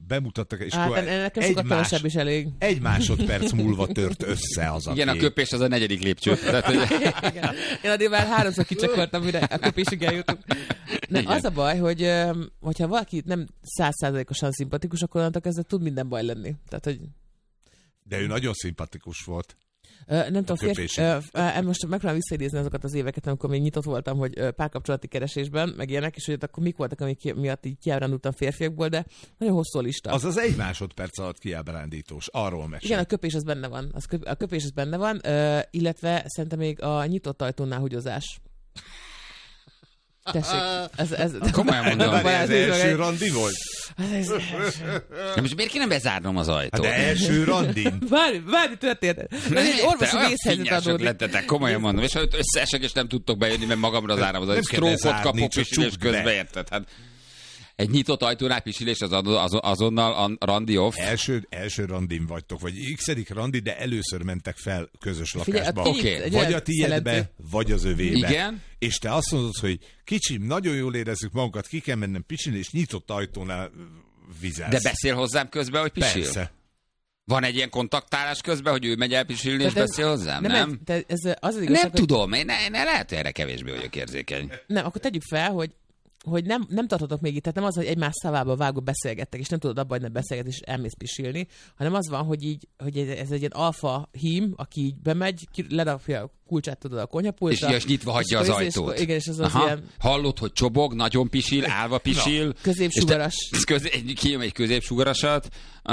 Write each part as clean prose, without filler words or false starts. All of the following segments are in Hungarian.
bemutattak, és nekem sokkal kevesebb is elég. 1 másodperc múlva tört össze az a Igen, a köpés az a 4. lépcső. Igen. Én addig már 3-szor kicsakartam, mire a köpésig eljutunk. Az a baj, hogyha valaki nem 100%-osan szimpatikus, akkor onnantól kezdve tud minden baj lenni. Tehát, hogy... De ő nagyon szimpatikus volt. Nem tudom, most megpróbálom visszaidézni azokat az éveket, amikor még nyitott voltam, hogy párkapcsolati keresésben, meg ilyenek, és hogy akkor mik voltak, amik miatt így kiábrándultam férfiakból, de nagyon hosszú a lista. Az 1 másodperc alatt kiábrándítós, arról mesél. Igen, a köpés az benne van. A köpés az benne van, illetve szerintem még a nyitott ajtónál húgyozás. Tessék, ez komolyan mondom. Ez első randi volt? De most miért kéne bezárnom az ajtót? De első randin. Várj, történt. Ez egy orvosi vészhelyzet adódik. Lettetek, komolyan mondom. És ha összeesek, és nem tudtok bejönni, mert magamra zárom az ajtót. Sztrókot kapok, pisilés közben, érted? Hát egy nyitott ajtónál pisilés azonnal a randi off. Első randin vagytok, vagy x-edik randi, de először mentek fel közös lakásba. Okay. Vagy a tiédbe, vagy az övébe. Igen. És te azt mondod, hogy kicsim, nagyon jól érezzük magunkat, ki kell mennem pisilni, és nyitott ajtónál vizelsz. De beszél hozzám közben, hogy pisil? Persze. Van egy ilyen kontaktálás közben, hogy ő megy el pisilni, és beszél hozzám? Nem? Nem tudom, én lehet erre kevésbé vagyok érzékeny. Nem, akkor tegyük fel, hogy nem tartotok még itt, tehát nem az, hogy egymás szavába vágva beszélgettek, és nem tudod abba, hogy nem beszélget, és elmész pisilni, hanem az van, hogy ez egy ilyen alfa hím, aki így bemegy, ledapja a kulcsát tudod a konyhapultra. És nyitva hagyja az ajtót. Igen, és az ilyen... Hallod, hogy csobog, nagyon pisil, állva pisil. Középsugaras. Kinyom egy középsugarasat,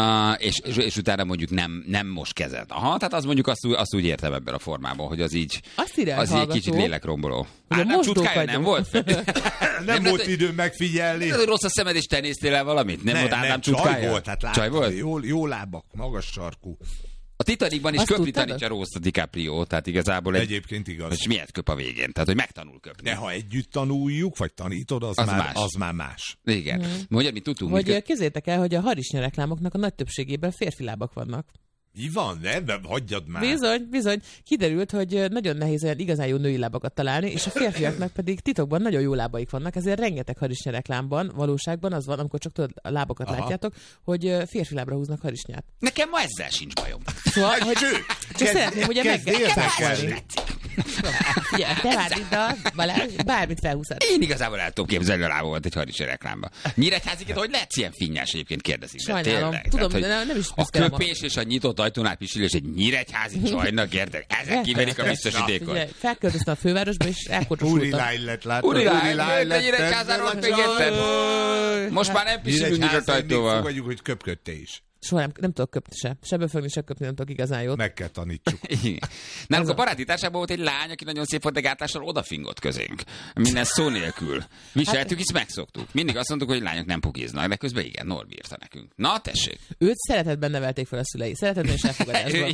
és utána mondjuk nem most kezed. Tehát az mondjuk azt úgy értem ebben a formában, hogy az így egy kicsit lélekromboló. Nem csutkája nem volt? Nem volt idő megfigyelni. Rossz a szemed, és te néztél el valamit? Nem volt Ádám csutkája? Csaj volt? Jó lábak, magas sarkú. A Titanicban is köpni a Rose DiCaprio, tehát igazából egyébként igaz. És miért köp a végén? Tehát, hogy megtanul köpni. De ha együtt tanuljuk, vagy tanítod, az már más. Igen. Mondjad, mit tudtunk? Hogy képzeljétek el, hogy a harisnya reklámoknak a nagy többségében férfi lábak vannak. Mi van? Nem, hagyjad már. Bizony. Kiderült, hogy nagyon nehéz olyan igazán jó női lábakat találni, és a férfiaknak pedig titokban nagyon jó lábaik vannak, ezért rengeteg harisnya reklámban, valóságban az van, amikor csak tudod, a lábakat látjátok, hogy férfi lábra húznak harisnyát. Nekem ma ezzel sincs bajom. Szóval, hogy csak szeretném ugye megkezdeni. Figyelj, te Várdiddal, Balázs, bármit felhúzhat. Én igazából el tudom képzelni a lábomat egy harisnya reklámba. Nyíregyháziként, hogy lehetsz ilyen finnyás egyébként, kérdezik. Sajnálom, tudom, de nem is a köpés és a nyitott ajtónál pisilés egy nyíregyházi csajnak, érted? Ezek kiverik a biztosítékot. Felköltöztem a fővárosba, és elkotyosultam. Úri lány lett, látod? Úri lány, de nyíregyházáról még érted? Most már nem pisilünk nyitott ajtóval. Fogadjuk, hogy köpködte is. Soha nem tudok köpni se. Se befogni, se köpni nem tudok igazán jót. Meg kell tanítsuk. Nálunk a baráti társaságban volt egy lány, aki nagyon szép volt, de gátlással odafingott közénk. Minden szó nélkül. Viseltük, és megszoktuk. Mindig azt mondtuk, hogy lányok nem pukiznak, de közben igen, Norbi írta nekünk. Na, tessék. Őt szeretetben nevelték fel a szülei. Szeretetben és elfogadásban.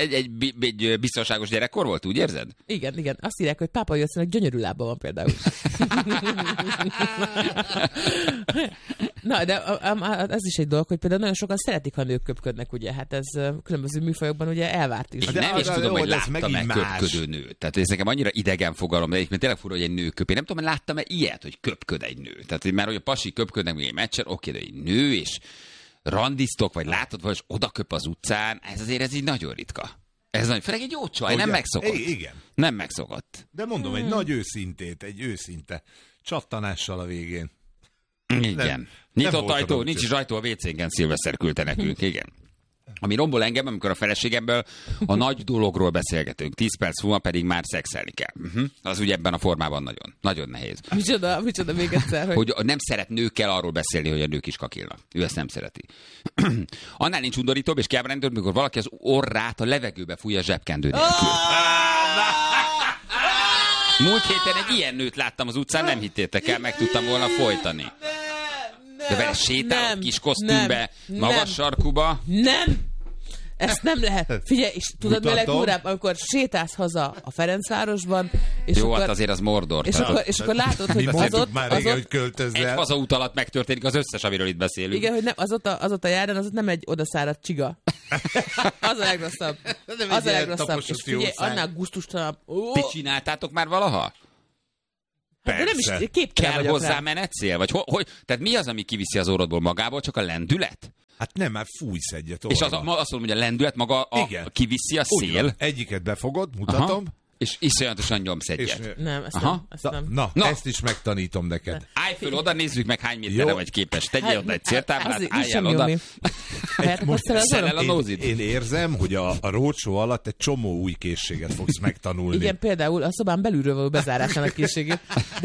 egy biztonságos gyerekkor volt, úgy érzed? Igen. Azt írják, hogy pápa Jösszenek gyönyörű lába van például. Na, de ez is egy dolog, hogy például nagyon sokan szeretik, ha nők köpködnek, ugye? Hát ez különböző műfajokban ugye elvárt is. De nem is tudom, hogy láttam-e köpködő nőt. Tehát ez nekem annyira idegen fogalom, de egyébként tényleg fura, hogy egy nő köp. Én nem tudom, hogy láttam-e ilyet, hogy köpköd egy nő. Tehát már hogy a pasi köpködnek még egy meccsen, oké, de egy nő, és randiztok, vagy látod, vagy oda köp az utcán, ez így nagyon ritka. Ez nagyon, főleg egy jó csaj, nem megszokott. Igen. Nem megszokott. De mondom, egy nagy őszinte csattanással a végén. Igen. Nyitott ajtó, nincs is ajtó a WC-nken, Szilveszter küldte nekünk, igen. Ami rombol engem, amikor a feleségemből a nagy dologról beszélgetünk, 10 perc múlva pedig már szexelni kell. Az ugye ebben a formában nagyon, nagyon nehéz. Micsoda még egyszer, hogy nem szeret nőkkel arról beszélni, hogy a nők is kakilnak. Ő ezt nem szereti. Annál nincs undorítóbb és kiábrándítóbb, amikor valaki az orrát a levegőbe fújja zsebkendő nélkül. Múlt héten egy ilyen nőt láttam az utcán, nem hittétek el, meg tudtam volna folytani. De vele sétál kis kosztümbe, magas sarkuba. Nem! Ezt nem lehet. Figyelj, és tudod mi a legdurább, amikor sétálsz haza a Ferencvárosban, és jó, akkor... hát azért az Mordor. És akkor látod, hogy hogy költözzel. Egy hazaút alatt megtörténik az összes, amiről itt beszélünk. Igen, hogy nem, az ott a járán, az ott nem egy odaszáradt csiga. Az a legrosszabb. Az a legrosszabb. És figyelj, annál gusztustalanabb. Ti csináltátok már valaha? Hát, de nem is képtelen kell hozzá menetszél? Vagy hogy? Tehát mi az, ami kiviszi az orrodból magából? Csak a lendület? Hát nem, már fújsz egyet orra. És azt mondom, hogy a lendület maga kiviszi a szél. Egyiket befogod, mutatom. Aha. És iszonyatosan nyomsz egyet. Nem, ezt nem. Na, ezt is megtanítom neked. Állj föl oda, nézzük meg, hány méterre vagy képes. Tegyél oda egy céltáblát, álljál oda. Én érzem, hogy a roadshow alatt egy csomó új készséget fogsz megtanulni. Igen, például a szobán belülről való bezárásának készségét.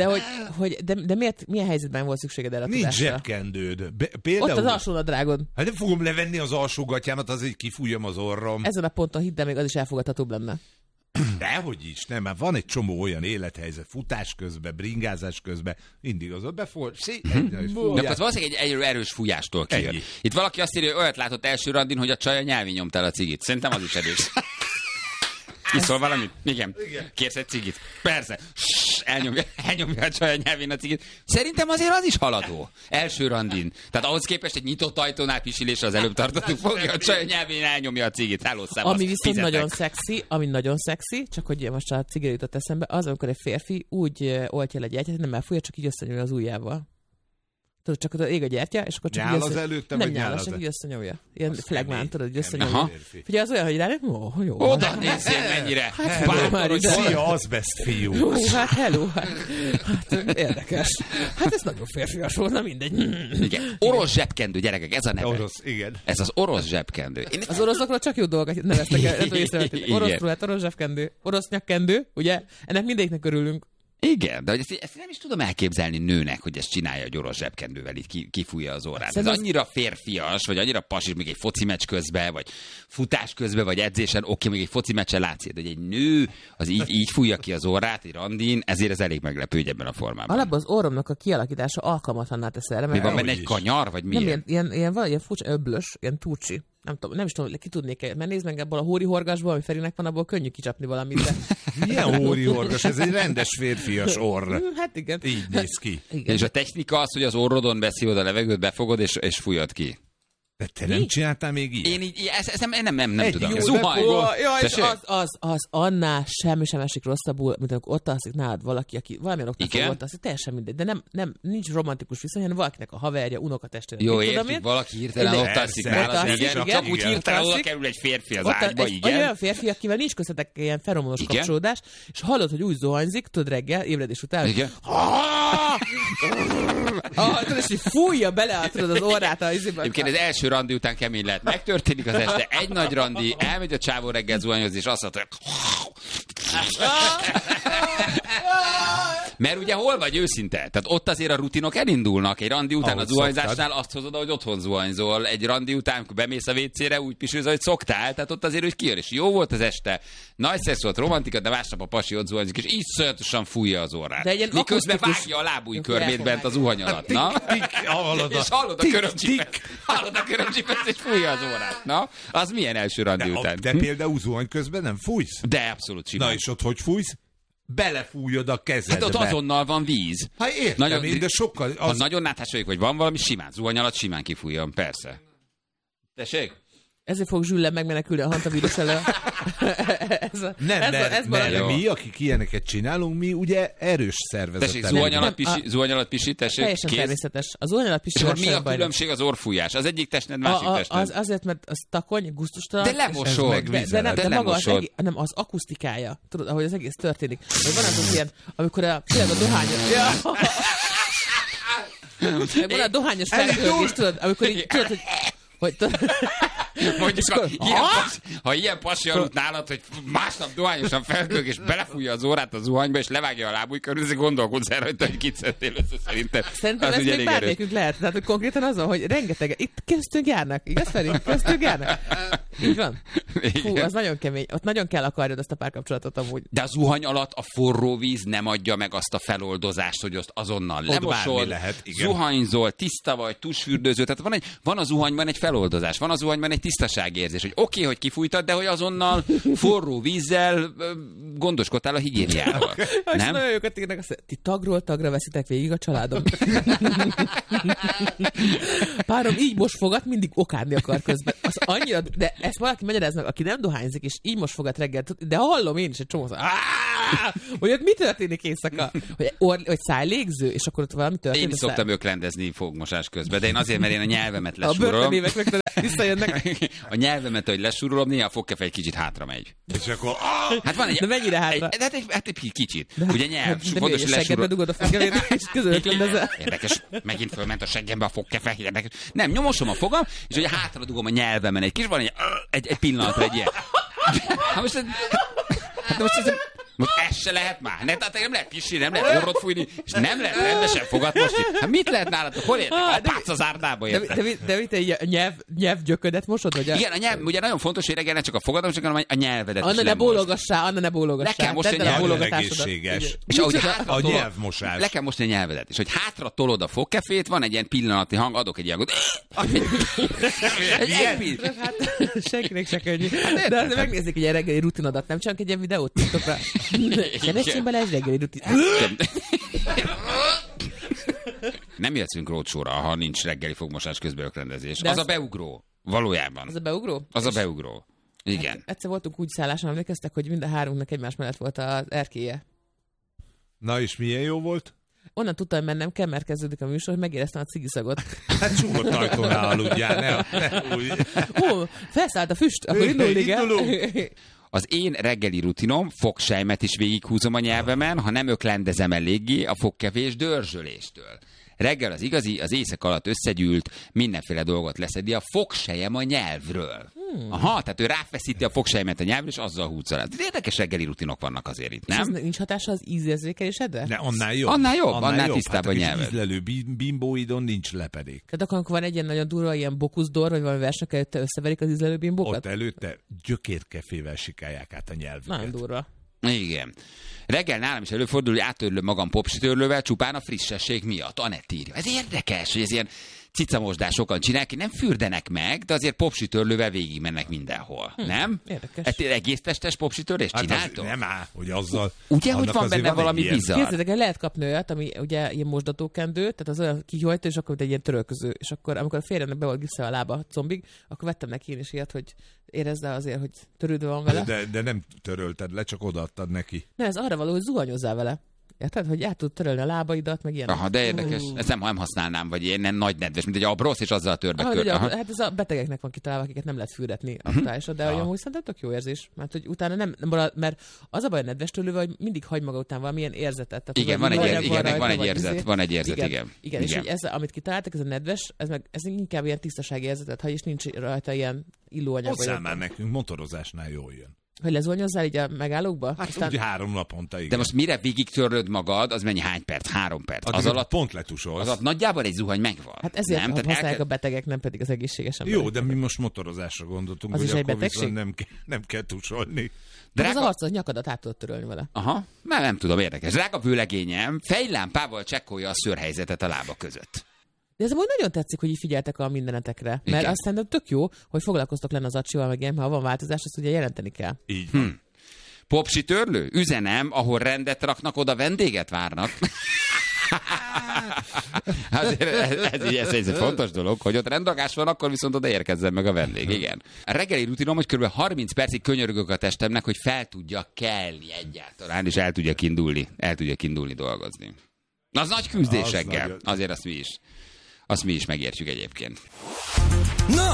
De milyen helyzetben volt szükséged erre a tudásra? Nincs zsebkendőd. Ott az alsónadrágod. Hát nem fogom levenni az alsógatyámat, azért kifújjam az orrom. Ezen a ponton hidd el, még az is elfogadhatóbb lenne. Dehogy is, nem, mert van egy csomó olyan élethelyzet, futás közben, bringázás közben, mindig az ott befog, de az valószínűleg egy erős fújástól kijön. Itt valaki azt írja, hogy olyat látott első randin, hogy a csaj a nyelvén nyomta el a cigit. Szerintem az is erős. Iszol valamit? Igen. Kérsz egy cigit? Persze. Elnyomja a csaj a nyelvén a cigit. Szerintem azért az is haladó. Első randin. Tehát ahhoz képest egy nyitott ajtónál pisilésre az előbb tartottuk, fogja a csaj a nyelvén, elnyomja a cigit. Hello, szevasz. Ami viszont nagyon szexi, csak hogy most a cigire jutott eszembe, az, amikor egy férfi úgy oltja le egy gyertyát, hogy nem elfújja, csak így összenyomja az ujjával. Tudod, csak oda ég a gyertya, és akkor csak nyál az előtte, nem nyál, csak így összenyomja. Ilyen flagmán, tudod, hogy összenyomja. Figyelj, az olyan, hogy rá, jó. Oda nézzél mennyire. Szia, azbest fiú. Hát hello. Hát érdekes. Hát ez nagyon férfias volt, na mindegy. Igen. Orosz zsebkendő, gyerekek, ez a neve. Orosz, igen. Ez az orosz zsebkendő. Az oroszokról csak jó dolgokat neveztek el. Orosz ruhát, orosz zsebkendő, orosz nyakkendő, ugye? Ennek mindegyiknek örülünk. Igen, de ezt nem is tudom elképzelni nőnek, hogy ezt csinálja, hogy orosz zsebkendővel így kifújja az órát. Ez annyira férfias, vagy annyira pasis, még egy foci meccs közben, vagy futás közben, vagy edzésen, még egy foci meccsen látszik, hogy egy nő az így fújja ki az órát, egy randin, ezért ez elég meglepő ebben a formában. Alapban az orromnak a kialakítása alkalmatlanná tesz erre. Mi van benne, egy kanyar, vagy mi? Nem, ilyen furcsa öblös, ilyen túcsi. Nem is tudom, ki tudnék, mert nézd meg ebből a hórihorgasból, ami Ferinek van, abból könnyű kicsapni valamit. De... Milyen hórihorgas? Ez egy rendes férfias orr. Hát igen. Így néz ki. Igen. És a technika az, hogy az orrodon beszívod a levegőt, befogod és fújod ki. De te nem csináltál még ilyet? Én így, ezt nem tudom. Zuhany. És az annál semmi sem esik rosszabbul, mint amikor ott alszik nálad valaki, aki valamilyen oktató volt, az teljesen mindegy. De nem nincs romantikus viszony, hanem valakinek a haverja, unokatestvére. Jó, értjük, valaki hirtelen ott alszik nálad, igen. Csak úgy hirtelen oda kerül egy férfi az ágyba, igen. Olyan férfi, akivel nincs köztetek ilyen feromonos kapcsolódás, és hallod, hogy úgy zuhanyzik, tudod reggel, ébredés után, igen. Tudod, és így fújja bele az orrát a izébe. Egyébként az első randi után kemény lehet. Megtörténik az este, egy nagy randi, elmegy a csávó reggel zuhanyozni, és azt mondja, mert ugye hol vagy őszinte? Tehát ott azért a rutinok elindulnak. Egy randi után a zuhanyzásnál azt hozod, hogy otthon zuhanyzol. Egy randi után, amikor bemész a WC-re, úgy pisülsz, hogy szoktál. Tehát ott azért, hogy kijön, és jó volt az este. Nagy szex volt, romantika, de másnap a pasi ott zuhanyzik, és így szörnyűen fújja az orrát. Miközben vágja a lábúj körbét bent az zuhany alatt. Na? És hallod a körömcsipet, és fújja az orrát. Na? Az milyen első randi után? De például zuhany közben nem fújsz? De abszolút simán. Na és ott hogy fújsz? Belefújod a kezedbe. Hát ott azonnal van víz. Hát értem, de sokkal... Ha nagyon náthás vagyok, vagy van valami, simán, zuhany alatt simán kifújjon, persze. Tessék? Ezért fog Zsüllen megmenekülni a hantavírus elől. Nem, mi, akik ilyeneket csinálunk, mi ugye erős szervezetek. Tessék, zuhany alatt pisi, tessék. Teljesen természetes. A zuhany alatt pisi. És mi a különbség az orrfújás? Az egyik testned, másik testned. Azért, mert az takony, gusztustalan. De lemosod. De maga nem az akusztikája. Tudod, ahogy az egész történik. Van az ilyen, amikor például a dohányos... Van a dohányos felkörgés, tudod, amikor így tudod, hogy mondjuk, ha ilyen pasi aludt nálad, hogy másnap dohányosan felkölg, és belefújja az órát a zuhanyba, és levágja a lábúj körül, és gondolkodsz el rajta, hogy kit szedtél össze szerintem. Szerintem ez még bármelyikünk lehet. Tehát, hogy konkrétan az van, hogy rengeteg, itt köztünk járnak. Igaz, Feri? Köztünk járnak. Így van? Hú, az nagyon kemény. Ott nagyon kell akarjad azt a párkapcsolatot amúgy. De a zuhany alatt a forró víz nem adja meg azt a feloldozást, hogy azt azonnal lemosod, zuhanyzol, tiszta vagy, tusfürdőző. Tehát van a zuhanyban egy feloldozás, van a zuhanyban egy tisztaságérzés, hogy oké, hogy kifújtad, de hogy azonnal forró vízzel gondoskodtál a higiéniával. Nem? Nagyon jókat írnak, azt ti tagról tagra veszitek végig a családom. Párom így most fogat, mindig okádni akar közben. Az annyira, de ezt valaki magyaráz meg, aki nem dohányzik, és így most fogat reggel, de hallom én is egy csomószor. Hogy ott mi történik éjszaka? Hogy szájlégző, és akkor ott valami történik. Én is szoktam öklendezni fogmosás közben, de én azért, mert én a nyelvemet lesúrolom. A börtönévek rögtön visszajönnek. A nyelvemet, hogy lesúrolom, néha a fogkefe egy kicsit hátra megy. És akkor... Hát van egy... De mennyire hátra? Hát egy kicsit. Ugye nyelv. De mi, hogy a seggedbe dugod a fogkefét, és közül öklendezel? Érdekes, megint fölment a seggembe a fogkefe. Érdekes. Nem, nyomosom a fogam, és ugye hátra dugom a nyelvemen egy kis, van egy pillanatra egy ilyen. Hát most ez se lehet már. Tehát nem lehet pisilni, nem lehet orrot fújni, és nem lehet rendesen fogat mosni. Hát mit lehet nálatok? Hol értek? A pác az árdába értek. De mit egy nyelvgyöködet mosod? Vagy igen, a nyelv, ugye nagyon fontos, hogy reggel ne csak a fogadom, hanem a nyelvedet Anna ne bólogassál. Le kell mosni a nyelvedet. Egészséges. És ahogy a nyelvmosás. Le kell mosni a nyelvedet. És hogy hátra tolod a fogkefét, van egy ilyen pillanatni hang, adok egy ilyen... Hát senkinek se könnyű. De megnézik egy ilyen reggeli rutinodat, nem csak egy ilyen videót TikTokra. Keressél bele egy reggeli rutin. Nem jöhetünk rócsóra, ha nincs reggeli fogmosás közben ökrendezés. Az a beugró. Valójában. Az a beugró? Az a beugró. Igen. Hát, egyszer voltunk úgy szálláson, emlékeztek, hogy mind a hárunknak egymás mellett volt az erkélye. Na és milyen jó volt? Onnan tudtam, mert nem kell, mert kezdődik a műsor, hogy megéreztem a cigiszagot. Hát csúgott ajtónál aludjál, ne úgy. Ó, felszállt a füst, akkor indulni kell. Az én reggeli rutinom, fogsejmet is végighúzom a nyelvemen, ha nem öklendezem eléggé a fogkefés dörzsöléstől. Reggel az igazi, az éjszak alatt összegyűlt, mindenféle dolgot leszedi a fogsejem a nyelvről. Aha, tehát ő ráfeszíti a fogsejmet a nyelvről, és azzal húzza le. Érdekes reggeli rutinok vannak azért itt, nem? És nincs hatása az ízérzékelésedre? De annál jobb. Annál tisztább a nyelved. Hát ízlelő bimbóidon nincs lepedék. Tehát akkor van egy ilyen nagyon durva, ilyen bokuszdor, vagy valami versnek előtte összeverik az ízlelő bimbókat? Ott előtte gyökérkefével sikálják át a nyelvüket. Nagyon durva. Igen. Reggel nálam is előfordul, hogy áttörlöm magam popsitörlővel csupán a frissesség miatt. Anett írja. Ez érdekes, hogy ez ilyen cicamosdás sokan csinálják, nem fürdenek meg, de azért popsitörlővel végig mennek mindenhol. Nem? Érdekes. Hát egész testes popsitörlést csináltok? Nem áll, hogy azzal... Ugye, hogy van benne valami bizarr? Képzeljétek, lehet kapni olyat, ami ugye ilyen mosdatókendő, tehát az olyan kihajtó, és akkor egy ilyen törölköző. És akkor, amikor a férjemnek be volt gipszel a lába combig, akkor vettem neki én is ilyet, hogy érezze azért, hogy törődve van vele. De nem törölted le, csak odaadtad neki. Nem, ez arra való, hogy zuhanyozzál vele. Érted, hogy át tud törölni a lábaidat, meg ilyen. Aha, de érdekes. Ezt nem használnám, vagy ilyen nagy nedves, mint egy abrosz, és azzal törbe kör. Hát ez a betegeknek van kitalálva, akiket nem lehet fürdetni aktuálisan, de amúgy szerintem tök jó érzés. Mert hogy utána nem marad, mert az a baj a nedves törlővel, hogy mindig hagy maga után valamilyen érzetet. Tehát igen, van egy érzet, igen. Igen, és hogy ez, amit kitaláltak, ez a nedves, ez inkább ilyen tisztasági érzetet hagy, és nincs rajta ilyen illóanyag. Hozzá már nekünk motorozásnál jól jön. Hogy lezuhanyozzál így a megállókba? Hát aztán... úgy 3 naponta, igen. De most mire végig töröd magad, az mennyi, hány perc? 3 perc. Az alatt pont letusolsz. Az alatt nagyjából egy zuhany megvan. Hát ezért nem? Használják a betegek, nem pedig az egészséges emberek. Jó, de mi most motorozásra gondoltunk, az hogy akkor viszont nem kell tusolni. De az arc, az nyakadat át tudod törölni vele. Aha, nem tudom, érdekes. Drága vőlegényem, fejlámpával csekkolja a szőrhelyzetet a lába között. De ez amúgy nagyon tetszik, hogy így figyeltek a mindenetekre. Mert azt szerintem tök jó, hogy foglalkoztok lenne az acsival, meg ilyen, ha van változás, azt ugye jelenteni kell. Így. Popsitörlő? Üzenem, ahol rendet raknak, oda vendéget várnak. Ez egy fontos dolog, hogy ott rendrakás van, akkor viszont oda érkezzen meg a vendég, igen. A reggeli rutinom, hogy kb. 30 percig könyörgök a testemnek, hogy fel tudja kelni egyáltalán, és el tudja indulni dolgozni. Az nagy küzdésekkel. Azért azt mi is megértjük egyébként.